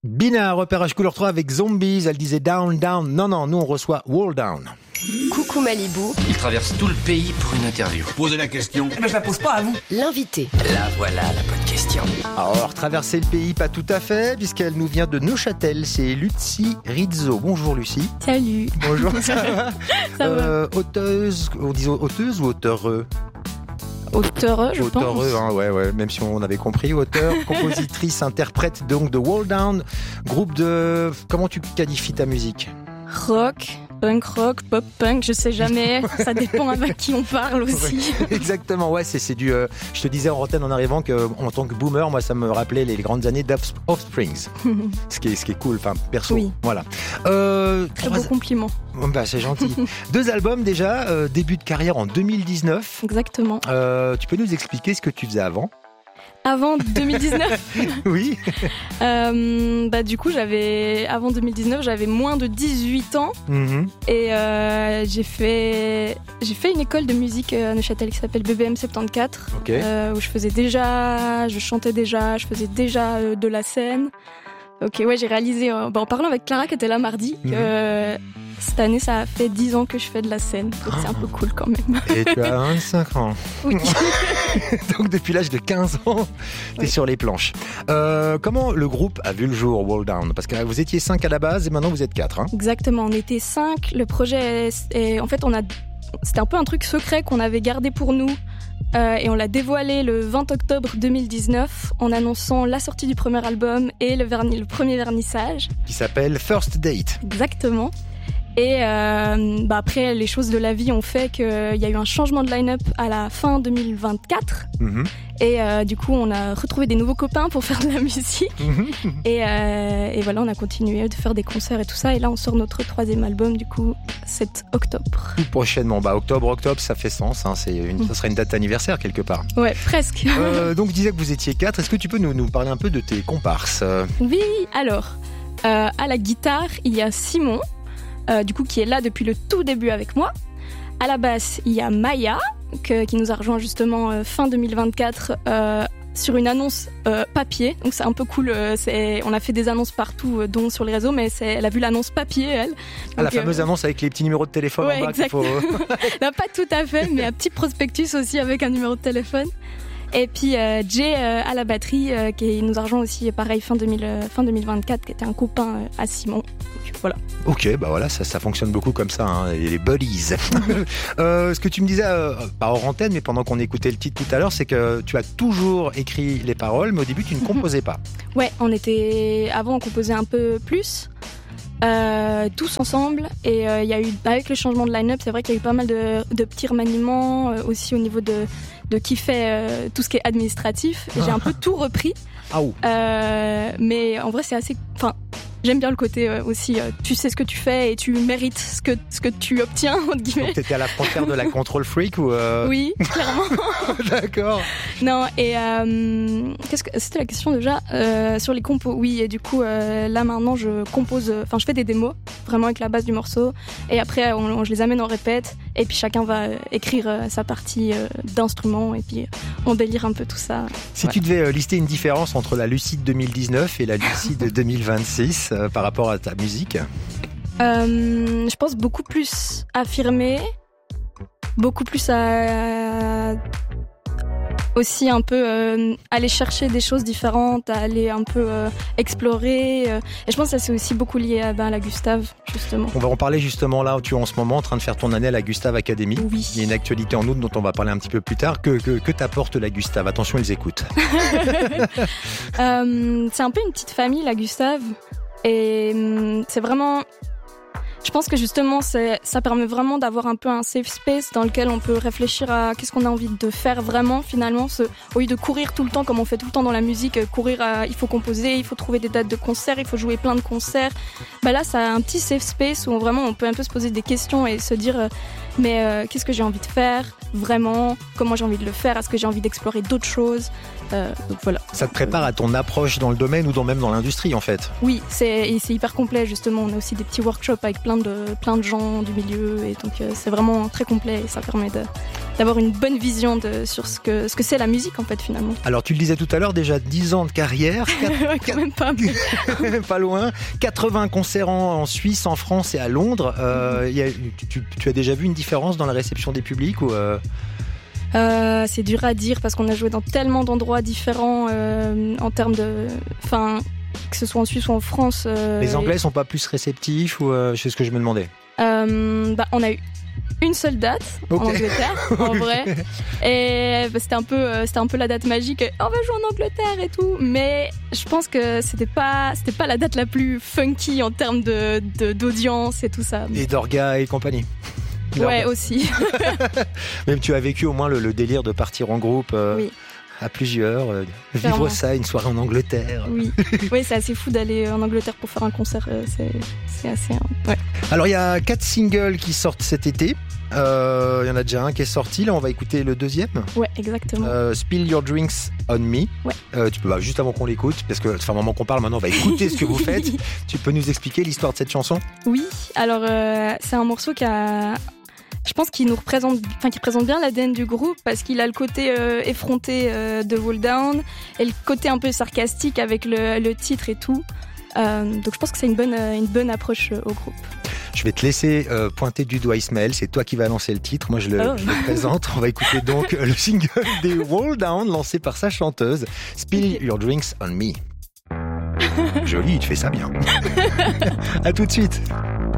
Bina, repérage couleur 3 avec Zombies, elle disait down, down. Non, nous on reçoit Wall Down. Coucou Malibu. Il traverse tout le pays pour une interview. Posez la question. Mais je la pose pas à vous. L'invité. Là voilà la bonne question. Alors, traverser le pays, pas tout à fait, puisqu'elle nous vient de Neuchâtel, c'est Lucie Rizzo. Bonjour Lucie. Salut. Bonjour, ça va? Ça va. Auteuse, on dit auteuse ou auteureux? Auteureux, je pense. Auteureux, hein, ouais, même si on avait compris. Auteur, compositrice, interprète donc de Wall Down, groupe de... Comment tu qualifies ta musique? Rock, punk rock, pop punk, je sais jamais. Ça dépend avec qui on parle aussi. Ouais, exactement, ouais, c'est du... je te disais en antenne en arrivant qu'en tant que boomer, moi ça me rappelait les grandes années d'Offsprings. ce qui est cool, enfin perso. Oui. Voilà. Très beau compliment. Bah, c'est gentil. 2 albums déjà, début de carrière en 2019. Exactement. Tu peux nous expliquer ce que tu faisais avant? Avant 2019. Oui. Du coup, avant 2019, j'avais moins de 18 ans. Mm-hmm. Et j'ai fait une école de musique à Neuchâtel qui s'appelle BBM 74. Okay. Où je chantais déjà, je faisais déjà de la scène. Ok, ouais, j'ai réalisé, en parlant avec Clara qui était là mardi, que cette année, ça a fait 10 ans que je fais de la scène. Donc c'est un peu cool quand même. Et tu as 25 ans. Oui. Donc depuis l'âge de 15 ans, t'es sur les planches. Comment le groupe a vu le jour, Wall Down? Parce que vous étiez 5 à la base et maintenant vous êtes 4. Hein? Exactement, on était 5. Le projet, en fait, c'était un peu un truc secret qu'on avait gardé pour nous. Et on l'a dévoilé le 20 octobre 2019 en annonçant la sortie du premier album et le premier vernissage. Qui s'appelle First Date. Exactement. Et après, les choses de la vie ont fait qu'il y a eu un changement de line-up à la fin 2024. Mm-hmm. Et du coup, on a retrouvé des nouveaux copains pour faire de la musique. Mm-hmm. Et voilà, on a continué de faire des concerts et tout ça. Et là, on sort notre 3e album, du coup, 7 octobre. Tout prochainement. Octobre, ça fait sens. Hein. Ça serait une date d'anniversaire quelque part. Ouais, presque. Donc, je disais que vous étiez 4. Est-ce que tu peux nous parler un peu de tes comparses? Oui, alors, à la guitare, il y a Simon. Du coup, qui est là depuis le tout début avec moi. À la basse, il y a Maya, qui nous a rejoint justement fin 2024 sur une annonce papier. Donc c'est un peu cool. On a fait des annonces partout, dont sur les réseaux, mais elle a vu l'annonce papier, elle. Donc, la fameuse annonce avec les petits numéros de téléphone en bas qu'il faut... Non, pas tout à fait, mais un petit prospectus aussi avec un numéro de téléphone. Et puis Jay à la batterie, qui nous a rejoint aussi, pareil, fin 2024, qui était un copain à Simon. Donc, voilà. Ok, voilà, ça fonctionne beaucoup comme ça, hein, les buddies. Ce que tu me disais, pas hors antenne, mais pendant qu'on écoutait le titre tout à l'heure, c'est que tu as toujours écrit les paroles, mais au début, tu ne composais pas. Ouais, avant, on composait un peu plus. Tous ensemble, et il y a eu, avec le changement de line-up, c'est vrai qu'il y a eu pas mal de petits remaniements aussi au niveau de qui fait tout ce qui est administratif. J'ai un peu tout repris. Mais en vrai, c'est assez... J'aime bien le côté aussi, tu sais ce que tu fais et tu mérites ce que tu obtiens, entre guillemets. Donc t'étais à la frontière de la control freak ou Oui, clairement. D'accord. Non, et c'était la question déjà sur les compos. Oui, et du coup, là maintenant, je fais des démos, vraiment avec la base du morceau. Et après, je les amène en répète. Et puis chacun va écrire sa partie d'instrument et puis embellir un peu tout ça. Si tu devais lister une différence entre la Lucie de 2019 et la Lucie de 2026 par rapport à ta musique? Je pense beaucoup plus affirmé, beaucoup plus à aussi un peu aller chercher des choses différentes, à aller un peu explorer. Et je pense que ça c'est aussi beaucoup lié à la Gustave, justement. On va en parler justement là où tu es en ce moment en train de faire ton année à la Gustave Academy. Oui. Il y a une actualité en août dont on va parler un petit peu plus tard. Que t'apporte la Gustave? Attention, ils écoutent. C'est un peu une petite famille, la Gustave. Et c'est vraiment... Je pense que justement, ça permet vraiment d'avoir un peu un safe space dans lequel on peut réfléchir à qu'est-ce qu'on a envie de faire vraiment, finalement. Au lieu de courir tout le temps, comme on fait tout le temps dans la musique, il faut composer, il faut trouver des dates de concerts, il faut jouer plein de concerts. Là, ça a un petit safe space où vraiment on peut un peu se poser des questions et se dire qu'est-ce que j'ai envie de faire vraiment, comment j'ai envie de le faire, est-ce que j'ai envie d'explorer d'autres choses. Donc voilà. Ça te prépare à ton approche dans le domaine ou même dans l'industrie en fait? Oui, c'est hyper complet justement. On a aussi des petits workshops avec plein de gens du milieu et donc c'est vraiment très complet et ça permet d'avoir une bonne vision sur ce que c'est la musique en fait finalement. Alors tu le disais tout à l'heure, déjà 10 ans de carrière, Ouais, quand même pas. pas loin, 80 concerts en Suisse, en France et à Londres. Tu as déjà vu une différence dans la réception des publics ou C'est dur à dire parce qu'on a joué dans tellement d'endroits différents en termes de... Enfin, que ce soit en Suisse ou en France. Les Anglais sont pas plus réceptifs ou c'est ce que je me demandais. On a eu une seule date en Angleterre, en vrai. Et c'était un peu la date magique. On va jouer en Angleterre et tout. Mais je pense que c'était pas la date la plus funky en termes d'audience et tout ça. Et d'orga et compagnie. Ouais, aussi. Même tu as vécu au moins le délire de partir en groupe oui. à plusieurs, vivre ça, une soirée en Angleterre. Oui, c'est assez fou d'aller en Angleterre pour faire un concert. C'est assez... Ouais. Alors il y a 4 singles qui sortent cet été. Il y en a déjà un qui est sorti. Là, on va écouter le deuxième. Ouais, exactement. Spill Your Drinks on Me. Ouais. Tu peux juste avant qu'on l'écoute, parce que ça fait un moment qu'on parle. Maintenant, on va écouter ce que vous faites. Tu peux nous expliquer l'histoire de cette chanson ? Oui. Alors, c'est un morceau je pense qu'il qui présente bien l'ADN du groupe parce qu'il a le côté effronté de Hold Down et le côté un peu sarcastique avec le titre et tout. Donc je pense que c'est une bonne approche au groupe. Je vais te laisser pointer du doigt Ismaël, c'est toi qui vas lancer le titre, moi je le présente. On va écouter donc le single des Hold Down lancé par sa chanteuse, Spill Your Drinks on Me. Joli, tu fais ça bien. À tout de suite.